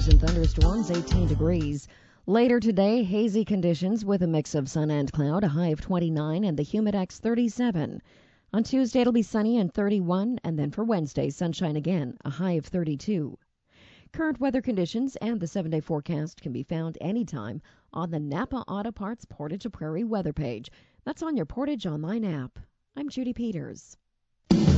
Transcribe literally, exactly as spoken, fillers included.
showers and thunderstorms, eighteen degrees. Later today, hazy conditions with a mix of sun and cloud, a high of twenty-nine, and the Humidex thirty-seven. On Tuesday, it'll be sunny and thirty-one, and then for Wednesday, sunshine again, a high of thirty-two. Current weather conditions and the seven-day forecast can be found anytime on the Napa Auto Parts Portage Prairie weather page. That's on your Portage Online app. I'm Judy Peters.